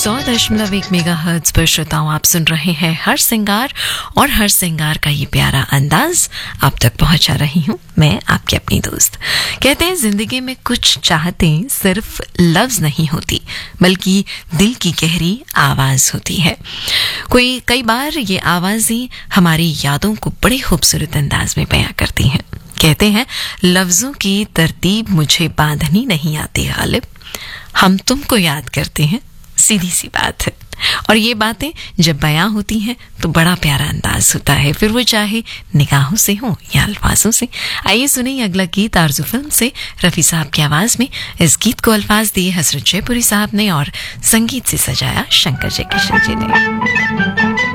100.1 megahertz पर श्रोताओं आप सुन रहे हैं हर सिंगार, और हर सिंगार का ये प्यारा अंदाज आप तक पहुंचा रही हूं मैं, आपकी अपनी दोस्त। कहते हैं जिंदगी में कुछ चाहतें सिर्फ लफ्ज नहीं होती, बल्कि दिल की गहरी आवाज होती है। कई बार ये आवाजें हमारी यादों को बड़े खूबसूरत अंदाज में बयां करती हैं। कहते हैं लफ्जों की तरतीब मुझे बांधनी नहीं आती गालिब, हम तुमको याद करते हैं, सीधी सी बात है। और ये बातें जब बयां होती हैं तो बड़ा प्यारा अंदाज होता है, फिर वो चाहे निगाहों से हो या अल्फाजों से। आइए सुने अगला गीत आरज़ू फिल्म से रफ़ी साहब की आवाज में। इस गीत को अल्फाज दिए हसरत जयपुरी साहब ने और संगीत से सजाया शंकर जयकिशन जी ने।